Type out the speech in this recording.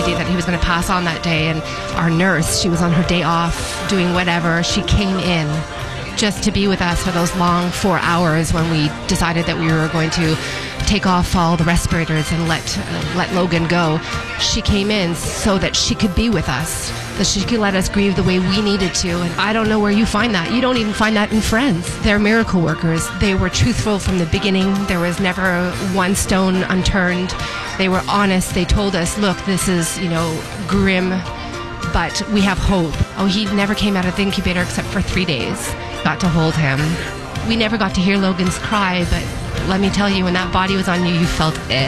idea that he was going to pass on that day. And our nurse, she was on her day off doing whatever. She came in just to be with us for those long 4 hours when we decided that we were going to take off all the respirators and let Logan go. She came in so that she could be with us, that she could let us grieve the way we needed to. And I don't know where you find that. You don't even find that in Friends. They're miracle workers. They were truthful from the beginning. There was never one stone unturned. They were honest. They told us, look, this is, grim, but we have hope. Oh, he never came out of the incubator except for 3 days. Got to hold him. We never got to hear Logan's cry, but let me tell you, when that body was on you, you felt it.